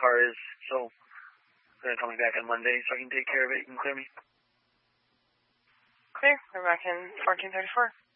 car is, so I'm going to call me back on Monday so I can take care of it. You can clear me. Clear. We're back in 1434.